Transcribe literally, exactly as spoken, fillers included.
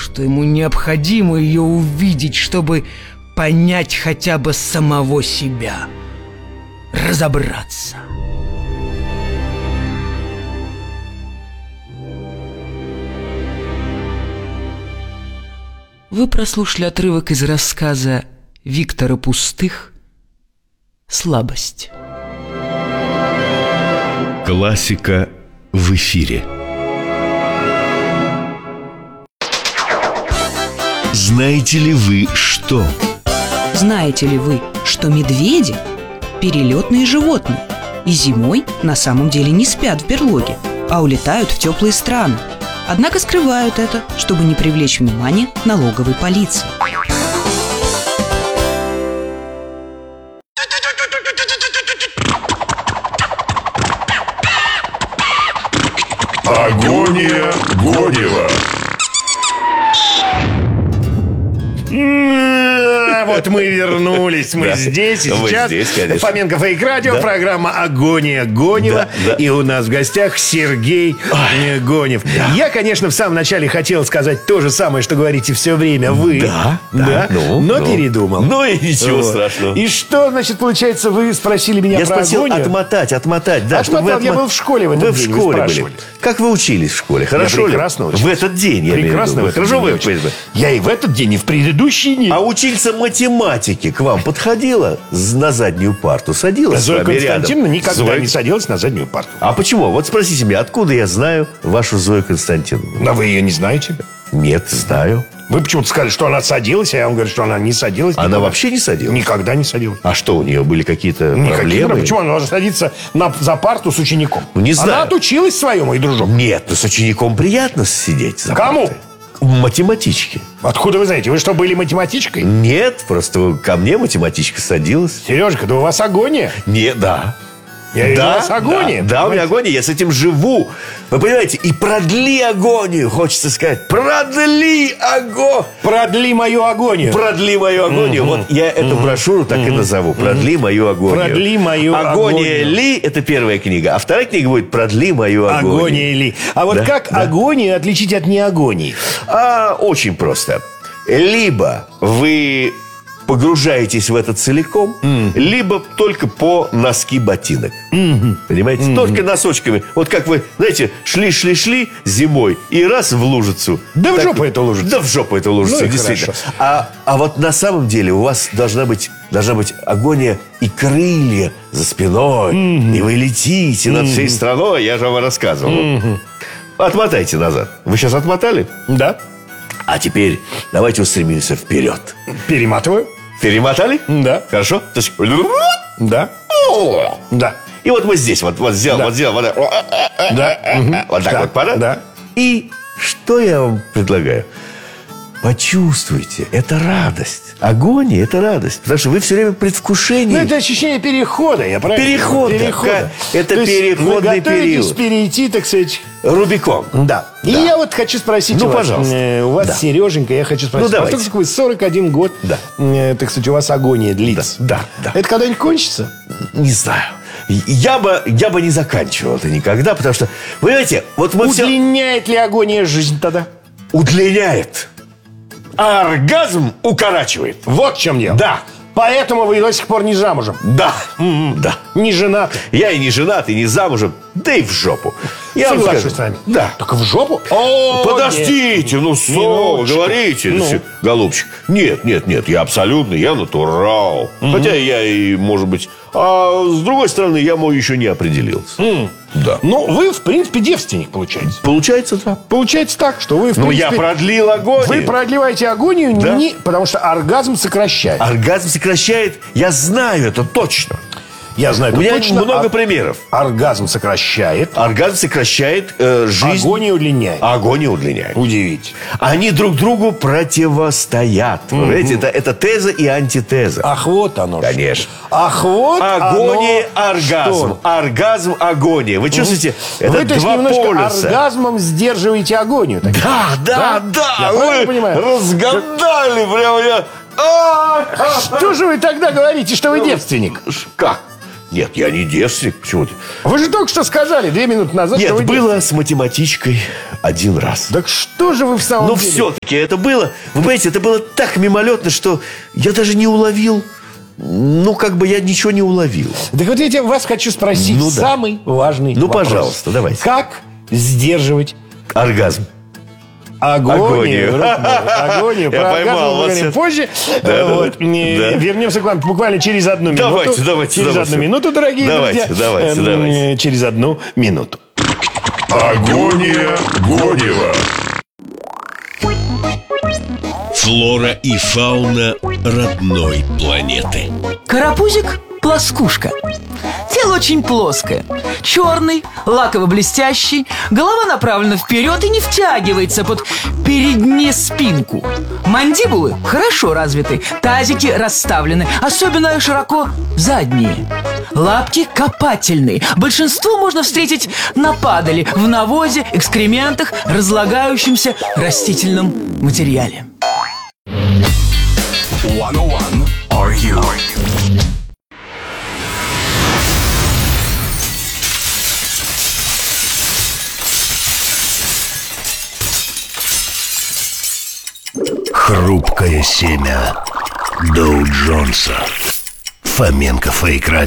что ему необходимо ее увидеть, чтобы понять хотя бы самого себя, разобраться. Вы прослушали отрывок из рассказа Виктора Пустых «Слабость». Классика в эфире. Знаете ли вы, что? Знаете ли вы, что медведи – перелетные животные, и зимой на самом деле не спят в берлоге, а улетают в теплые страны. Однако скрывают это, чтобы не привлечь внимание налоговой полиции. Агония Гонева. Вот мы вернулись, мы Да. здесь, и Вы сейчас здесь, конечно. Фоменко Фейк Радио, Да. программа «Агония Гонева», Да, да. и у нас в гостях Сергей э, Гонев. Я, конечно, в самом начале хотел сказать то же самое, что говорите все время вы. Да, да, да, ну, но ну. передумал. Ну и ничего Вот. страшного. И что, значит, получается, вы спросили меня Я про спросил агонию? отмотать, отмотать. Да, Отмотал, чтобы вы я отмо- был в школе в этот Вы в день, вы школе были. спрашивали. Как вы учились в школе? Хорошо ли? прекрасно учился. В этот день, я имею в виду. Прекрасно в Вы этот Хорошо день вы учился. Я и в этот день, и в предыдущий день. А учительница математики к вам подходила з- на заднюю парту? Садилась Зоя с вами Константиновна рядом? никогда Зоя- не садилась на заднюю парту. А почему? Вот спросите меня, откуда я знаю вашу Зою Константиновну? Но вы ее не знаете? Нет, знаю. Вы почему-то сказали, что она садилась, а я вам говорю, что она не садилась. Она никогда. вообще не садилась? Никогда не садилась. А что, у нее были какие-то Никаких проблемы? проблем. Почему она должна садиться на, за парту с учеником? Ну, не знаю. Она отучилась свою, мой дружок. Нет, ну с учеником приятно сидеть за Кому? партой. Математичке. Откуда вы знаете? Вы что, были математичкой? Нет, просто ко мне математичка садилась. Сережка, да у вас агония. Не, да. Я вижу, да, у вас агония. Да, да, у меня агония, я с этим живу. Вы понимаете, и продли агонию, хочется сказать. Продли агонию. Продли мою агонию. Продли мою агонию. Вот я эту брошюру так и назову. Продли мою агонию. Продли мою Агония агонию. ли – это первая книга. А вторая книга будет «Продли мою агонию». Агония ли? А вот Да, как да. агонию отличить от неагонии? А, очень просто. Либо вы погружаетесь в это целиком, либо только по носки ботинок. Понимаете? Только носочками. Вот как вы, знаете, шли-шли-шли зимой и раз в лужицу. Да в Так- жопу эту лужицу. Да в жопу эту лужицу, Ну и действительно. хорошо. А, а вот на самом деле у вас должна быть, должна быть агония и крылья за спиной. И вы летите над всей страной. Я же вам рассказывал. Отмотайте назад. Вы сейчас отмотали? Да. А теперь давайте устремимся вперед. Перематываю. Перемотали? Да. Хорошо? То есть... Да. Да. И вот мы здесь, вот, вот сделал, Да. вот сделал, вот так, Да. вот так Да. вот, пора? Да. И что я вам предлагаю? Почувствуйте, это радость. Агония – это радость. Потому что вы все время в предвкушении. Ну, это ощущение перехода, я правильно Перехода. понимаю? Перехода. Как- это То есть переходный вы готовитесь период. перейти, так сказать... Рубикон. Да. И Да. я вот хочу спросить Ну, у вас. пожалуйста. э, У вас, Да. Сереженька, я хочу спросить. Ну, давайте. Вот так как вы сорок один год, Да. э, так сказать, у вас агония длится. Да, да, да. Это когда-нибудь кончится? Не знаю. Я бы, я бы не заканчивал это никогда, потому что, вы понимаете, вот мы все... Удлиняет ли агония жизнь тогда? Удлиняет. А оргазм укорачивает. Вот в чем дело. Да. Поэтому вы до сих пор не замужем. Да. Да. Не женаты. Я и не женат, и не замужем, да и в жопу. Я вам Соглашусь скажу. с вами. Да. Только в жопу? О, Подождите, ну что вы Минуточку. говорите, Ну. все, голубчик? Нет, нет, нет, я абсолютно, я натурал. Хотя я и, может быть... А с другой стороны, я, мой, еще не определился. Да. Ну, вы, в принципе, девственник, получается. Получается, да. Получается так, что вы, в Ну, принципе... я продлил огонь. Вы продлеваете агонию, Да. не, потому что оргазм сокращает. Оргазм сокращает, я знаю это точно. Я знаю, У это меня точно. много а- примеров. Оргазм сокращает, Оргазм сокращает э, жизнь. агония удлиняет. А агония удлиняет. Удивительно. Они друг другу противостоят. Вы знаете, это, это теза и антитеза. Ах, вот оно что. Конечно. Ах, вот Агония, оно оргазм. что. Оргазм, агония. Вы чувствуете? Это Вы, то есть, два немножко полюса. оргазмом сдерживаете агонию. так? Да, да, да. Я Вы правильно понимаю? разгадали прямо я. А, а, Что же вы тогда говорите, что вы девственник? Как? Нет, я не девственник. Почему ты? Вы же только что сказали, две минуты назад, что Нет, вы было с математичкой один раз. Так что же вы в самом Но деле? все-таки это было, вы понимаете, это было так мимолетно, что я даже не уловил. Ну, как бы я ничего не уловил. Так вот я тебя- вас хочу спросить Ну да. самый важный Ну, вопрос. пожалуйста, давайте. Как сдерживать Оргазм. агонию? Агонию. друг мой, агонию. Я Про оргазм оргазм мы вас поговорим сейчас. позже. Да, да, Вот. да. Не- Да. Вернемся к вам буквально через одну минуту. Давайте, давайте, Через давайте. одну минуту, дорогие Давайте, друзья. давайте, Эм, давайте. Через одну минуту. Агония Гонева. Флора и фауна родной планеты. Карапузик – плоскушка. Тело очень плоское. Черный, лаково-блестящий. Голова направлена вперед и не втягивается под переднюю спинку. Мандибулы хорошо развиты. Тазики расставлены. Особенно широко задние. Лапки копательные. Большинство можно встретить на падали, в навозе, экскрементах, разлагающемся растительном материале. Are you? Хрупкое семя Доу Джонса. Фоменко Фейк Радио.